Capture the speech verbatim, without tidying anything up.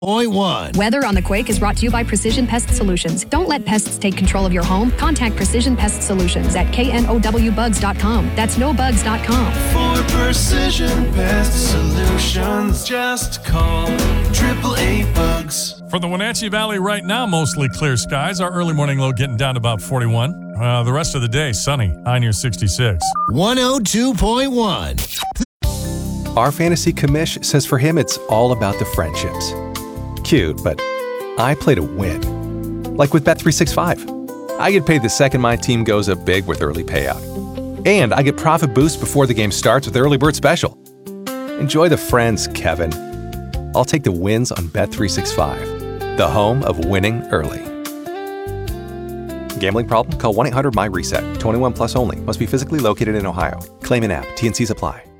point one. Weather on the Quake is brought to you by Precision Pest Solutions. Don't let pests take control of your home. Contact Precision Pest Solutions at K N O W bugs dot com. That's no bugs dot com. For Precision Pest Solutions, just call triple A bugs. For the Wenatchee Valley right now, mostly clear skies. Our early morning low getting down to about forty-one. Uh, the rest of the day, sunny, high near sixty-six. one oh two point one. Our fantasy commish says for him it's all about the friendships. Cute, but I play to win. Like with Bet three sixty-five. I get paid the second my team goes up big with early payout. And I get profit boost before the game starts with Early Bird Special. Enjoy the friends, Kevin. I'll take the wins on Bet three sixty-five, the home of winning early. Gambling problem? Call one eight hundred M Y RESET. twenty-one plus only. Must be physically located in Ohio. Claim in app. T N Cs apply.